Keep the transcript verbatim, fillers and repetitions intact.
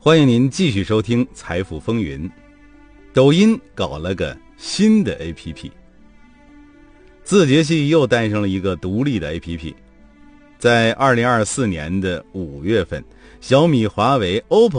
欢迎您继续收听《财富风云》。抖音搞了个新的 A P P， 字节系又诞生了一个独立的 A P P。在二零二四年的五月份，小米、华为、O P P